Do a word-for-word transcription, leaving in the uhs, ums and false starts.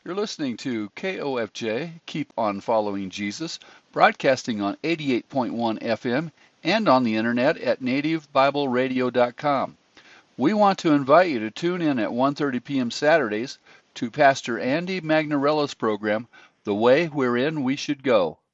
You're listening to K O F J, Keep on Following Jesus, broadcasting on eighty-eight point one F M and on the internet at native bible radio dot com. We want to invite you to tune in at one thirty p m Saturdays to Pastor Andy Magnarella's program, The Way Wherein We Should Go.